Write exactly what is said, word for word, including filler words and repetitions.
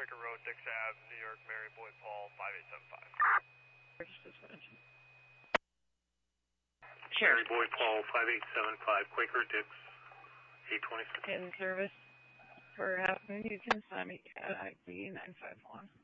Quaker Road, Dix Ave, New York, Mary Boyd Paul, five eight seven five. Mary Boyd Paul, five eight seven five, Quaker Dix, eight twenty-six. In service for half moon, you can assign me cat I D nine five one.